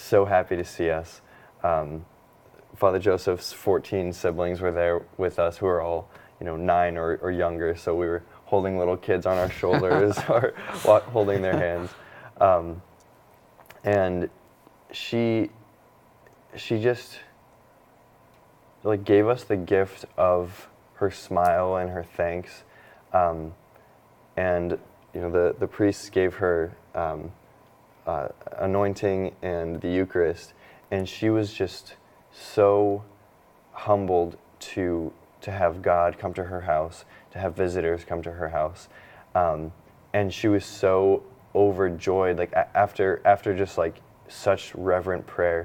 so happy to see us. Father Joseph's 14 siblings were there with us, who are all 9 or younger. So we were holding little kids on our shoulders or holding their hands, and she just gave us the gift of her smile and her thanks, and the priests gave her anointing and the Eucharist, and she was just so humbled to have God come to her house, to have visitors come to her house, and she was so overjoyed. After just such reverent prayer,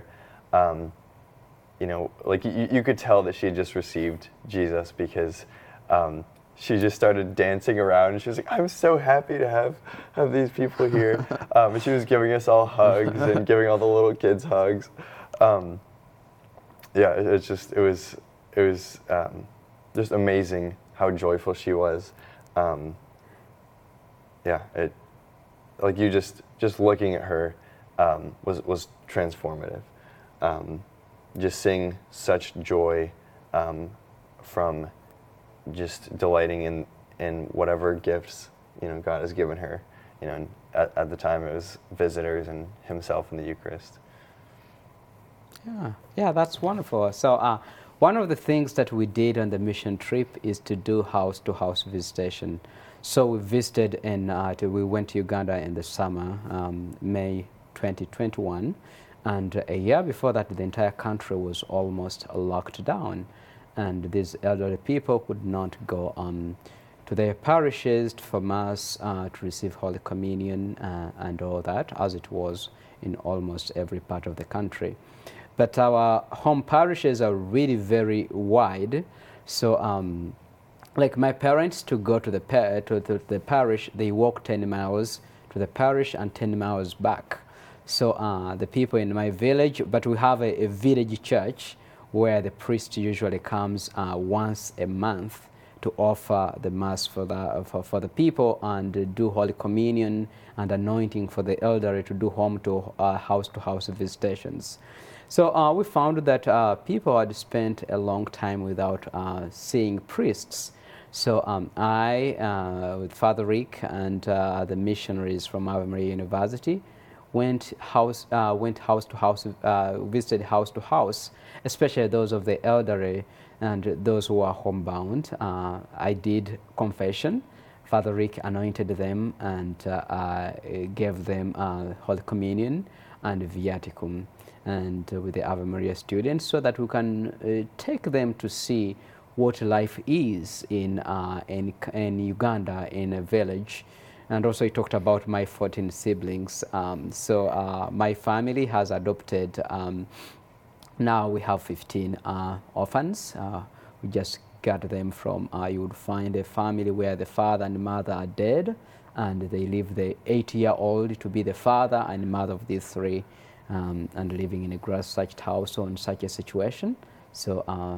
you could tell that she had just received Jesus, because she just started dancing around, and she was like, "I'm so happy to have these people here." And she was giving us all hugs and giving all the little kids hugs. It was just amazing how joyful she was. Just looking at her was transformative. Just seeing such joy from just delighting in whatever gifts God has given her. And at the time it was visitors and himself in the Eucharist. Yeah, that's wonderful. So one of the things that we did on the mission trip is to do house-to-house visitation. So we visited we went to Uganda in the summer, May 2021, and a year before that the entire country was almost locked down, and these elderly people could not go to their parishes for Mass, to receive Holy Communion and all that, as it was in almost every part of the country. But our home parishes are really very wide. So like my parents, to go to the parish, they walk 10 miles to the parish and 10 miles back. So the people in my village, but we have a village church where the priest usually comes once a month to offer the Mass for the people and do Holy Communion and anointing for the elderly, to do house-to-house visitations. So we found that people had spent a long time without seeing priests. So I, with Father Rick and the missionaries from Ave Maria University, went house to house, visited house to house, especially those of the elderly and those who are homebound. I did confession. Father Rick anointed them and gave them Holy Communion and Viaticum, and with the Ave Maria students, so that we can take them to see what life is in Uganda, in a village. And also he talked about my 14 siblings. So my family has adopted, now we have 15 orphans. We just got them from, you would find a family where the father and mother are dead, and they leave the 8-year-old to be the father and mother of these 3, and living in a grass-thatched house or in such a situation. So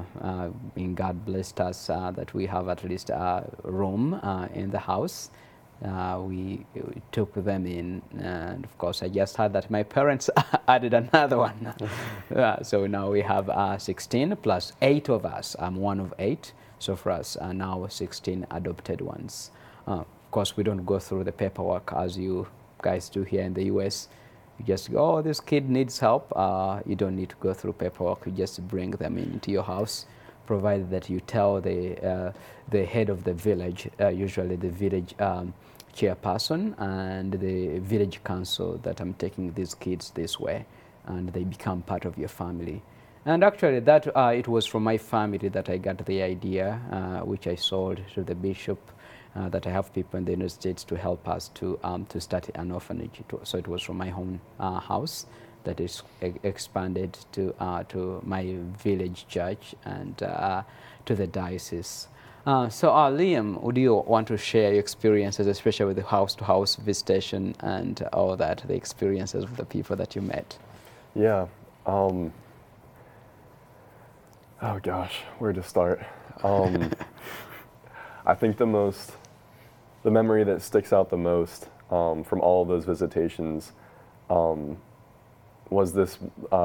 God blessed us that we have at least a room in the house. We took them in, and of course I just heard that my parents added another one. So now we have 16 plus 8 of us. I'm one of 8, so for us now 16 adopted ones. Of course we don't go through the paperwork as you guys do here in the US. You just go, oh, this kid needs help. You don't need to go through paperwork. You just bring them into your house, provided that you tell the head of the village, usually the village chairperson and the village council, that I'm taking these kids this way, and they become part of your family. And actually that it was from my family that I got the idea, which I sold to the bishop, that I have people in the United States to help us to start an orphanage. So it was from my own house that is expanded to my village church and to the diocese. So Liam, would you want to share your experiences, especially with the house-to-house visitation and all that, the experiences of the people that you met? Yeah. Oh gosh, where to start? I think the memory that sticks out the most from all of those visitations was this